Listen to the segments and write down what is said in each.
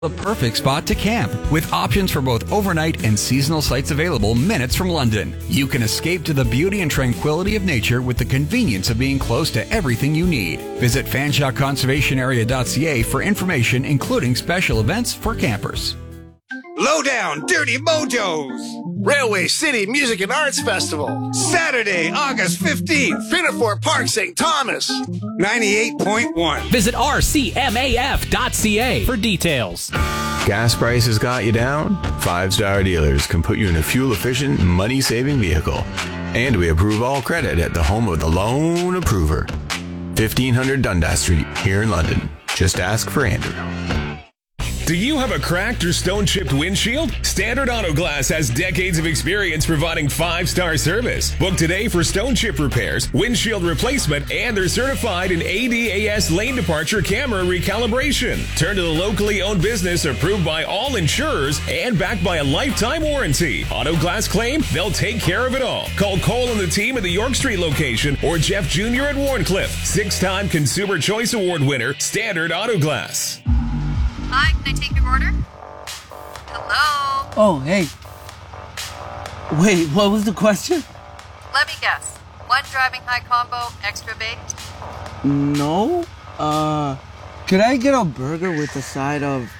The perfect spot to camp, with options for both overnight and seasonal sites available minutes from London. You can escape to the beauty and tranquility of nature with the convenience of being close to everything you need. Visit fanshaweconservationarea.ca for information, including special events for campers. Lowdown Dirty Mojos. Railway City Music and Arts Festival. Saturday, August 15th. Pinafore Park, St. Thomas. 98.1. Visit rcmaf.ca for details. Gas prices got you down? 5-Star Dealers can put you in a fuel-efficient, money-saving vehicle. And we approve all credit at the home of the Loan Approver. 1500 Dundas Street, here in London. Just ask for Andrew. Do you have a cracked or stone-chipped windshield? Standard Auto Glass has decades of experience providing 5-star service. Book today for stone chip repairs, windshield replacement, and they're certified in ADAS lane departure camera recalibration. Turn to the locally owned business approved by all insurers and backed by a lifetime warranty. Auto Glass claim, they'll take care of it all. Call Cole and the team at the York Street location or Jeff Jr. at Warncliffe. 6-time Consumer Choice Award winner, Standard Auto Glass. Hi, can I take your order? Hello? Oh, hey. Wait, what was the question? Let me guess. One driving high combo, extra baked? No. Could I get a burger with a side of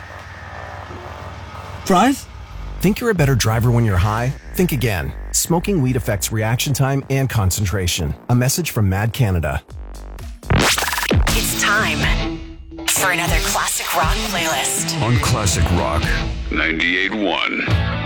fries? Think you're a better driver when you're high? Think again. Smoking weed affects reaction time and concentration. A message from Mad Canada. It's time for another classic rock playlist on Classic Rock 98.1.